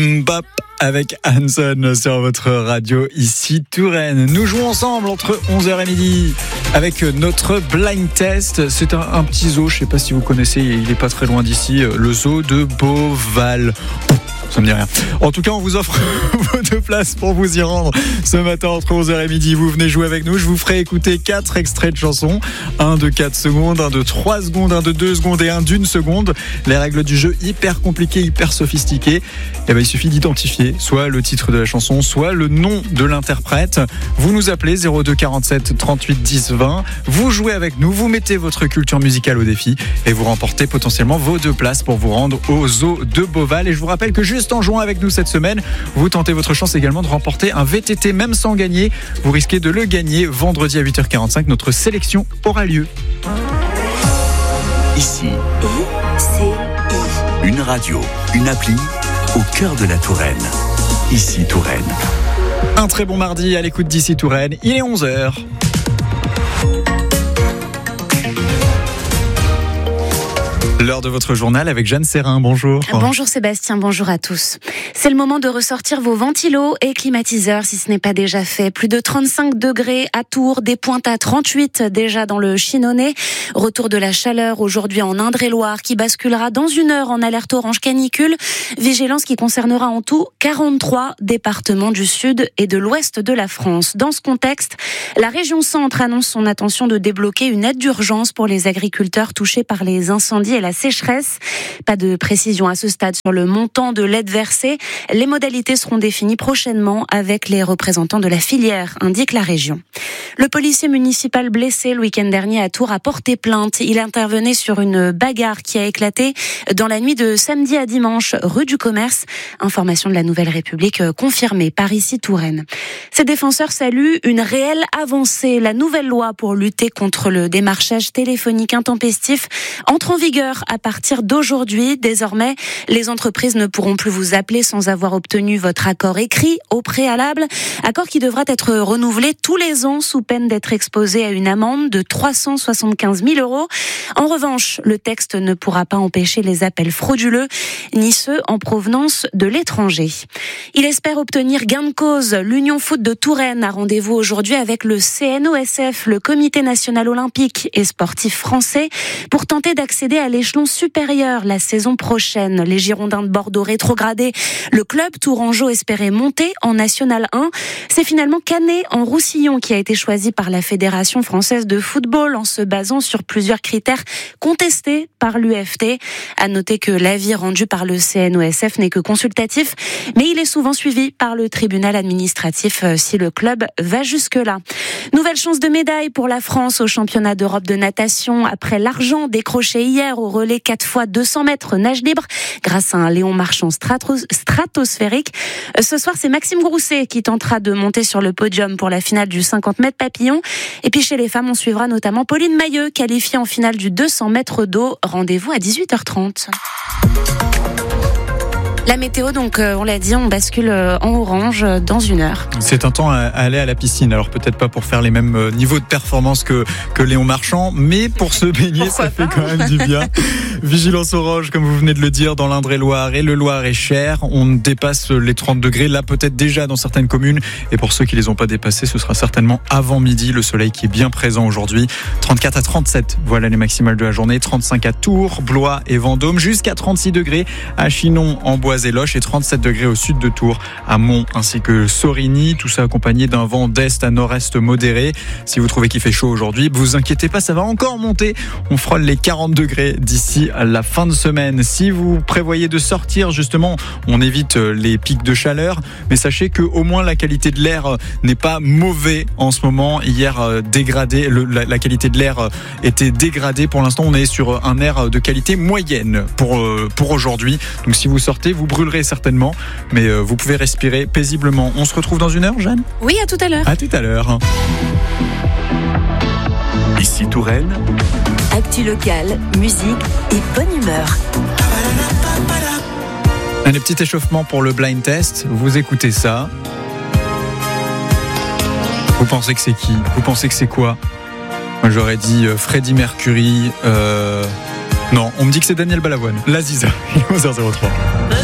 Bop avec Hanson sur votre radio ici Touraine. Nous jouons ensemble entre 11h et midi avec notre blind test. C'est un petit zoo, je ne sais pas si vous connaissez, il n'est pas très loin d'ici, le zoo de Beauval. Ça me dit rien. En tout cas, on vous offre vos 2 places pour vous y rendre ce matin entre 11h et midi. Vous venez jouer avec nous. Je vous ferai écouter 4 extraits de chansons. Un de 4 secondes, un de 3 secondes, un de 2 secondes et un d'1 seconde. Les règles du jeu hyper compliquées, hyper sophistiquées. Et il suffit d'identifier soit le titre de la chanson, soit le nom de l'interprète. Vous nous appelez 02 47 38 10 20. Vous jouez avec nous. Vous mettez votre culture musicale au défi et vous remportez potentiellement vos 2 places pour vous rendre au zoo de Beauval. Et je vous rappelle que juste en jouant avec nous cette semaine, vous tentez votre chance également de remporter un VTT, même sans gagner. Vous risquez de le gagner vendredi à 8h45. Notre sélection aura lieu. Ici, une radio, une appli au cœur de la Touraine. Ici Touraine. Un très bon mardi à l'écoute d'Ici Touraine. Il est 11h. L'heure de votre journal avec Jeanne Serrin, bonjour. Bonjour Sébastien, bonjour à tous. C'est le moment de ressortir vos ventilos et climatiseurs si ce n'est pas déjà fait. Plus de 35 degrés à Tours, des pointes à 38 déjà dans le Chinonais. Retour de la chaleur aujourd'hui en Indre-et-Loire qui basculera dans 1 heure en alerte orange canicule. Vigilance qui concernera en tout 43 départements du sud et de l'ouest de la France. Dans ce contexte, la région centre annonce son intention de débloquer une aide d'urgence pour les agriculteurs touchés par les incendies et la sécheresse. Pas de précision à ce stade sur le montant de l'aide versée. Les modalités seront définies prochainement avec les représentants de la filière, indique la région. Le policier municipal blessé le week-end dernier à Tours a porté plainte. Il intervenait sur une bagarre qui a éclaté dans la nuit de samedi à dimanche, rue du Commerce. Information de la Nouvelle République confirmée par ici Touraine. Ses défenseurs saluent une réelle avancée. La nouvelle loi pour lutter contre le démarchage téléphonique intempestif entre en vigueur à partir d'aujourd'hui. Désormais, les entreprises ne pourront plus vous appeler sans avoir obtenu votre accord écrit au préalable. Accord qui devra être renouvelé tous les ans sous peine d'être exposé à une amende de 375 000 €. En revanche, le texte ne pourra pas empêcher les appels frauduleux, ni ceux en provenance de l'étranger. Il espère obtenir gain de cause. L'Union Foot de Touraine a rendez-vous aujourd'hui avec le CNOSF, le Comité National Olympique et Sportif Français, pour tenter d'accéder à l'échelon supérieur la saison prochaine. Les Girondins de Bordeaux rétrogradés, le club tourangeau espérait monter en National 1. C'est finalement Canet en Roussillon qui a été choisi par la Fédération française de football en se basant sur plusieurs critères contestés par l'UFT. À noter que l'avis rendu par le CNOSF n'est que consultatif, mais il est souvent suivi par le tribunal administratif si le club va jusque-là. Nouvelle chance de médaille pour la France au championnat d'Europe de natation après l'argent décroché hier au relais 4x200 mètres nage libre grâce à un Léon Marchand stratosphérique. Ce soir, c'est Maxime Grousset qui tentera de monter sur le podium pour la finale du 50 mètres papillon. Et puis chez les femmes, on suivra notamment Pauline Mailleux, qualifiée en finale du 200 mètres d'eau. Rendez-vous à 18h30. La météo, donc, on l'a dit, on bascule en orange dans 1 heure. C'est un temps à aller à la piscine. Alors peut-être pas pour faire les mêmes niveaux de performance que Léon Marchand, mais pour se baigner, ça fait quand même du bien. Vigilance orange, comme vous venez de le dire, dans l'Indre-et-Loire et le Loir-et-Cher. On dépasse les 30 degrés, là peut-être déjà dans certaines communes. Et pour ceux qui les ont pas dépassés, ce sera certainement avant midi. Le soleil qui est bien présent aujourd'hui. 34 à 37, voilà les maximales de la journée. 35 à Tours, Blois et Vendôme. Jusqu'à 36 degrés à Chinon, en Bois-et-Loche, et 37 degrés au sud de Tours, à Mont ainsi que Sorigny. Tout ça accompagné d'un vent d'est à nord-est modéré. Si vous trouvez qu'il fait chaud aujourd'hui, vous inquiétez pas, ça va encore monter. On frôle les 40 degrés d'ici à la fin de semaine. Si vous prévoyez de sortir, justement, on évite les pics de chaleur, mais sachez que au moins la qualité de l'air n'est pas mauvaise en ce moment. Hier, dégradé, la qualité de l'air était dégradée. Pour l'instant, on est sur un air de qualité moyenne pour aujourd'hui. Donc si vous sortez, vous brûlerez certainement, mais vous pouvez respirer paisiblement. On se retrouve dans 1 heure, Jeanne ? Oui, à tout à l'heure. À tout à l'heure. Ici Touraine. Actu locale, musique et bonne humeur. Un petit échauffement pour le blind test. Vous écoutez ça. Vous pensez que c'est qui ? Vous pensez que c'est quoi ? Moi, j'aurais dit Freddie Mercury. Non, on me dit que c'est Daniel Balavoine. La Ziza, 11h03.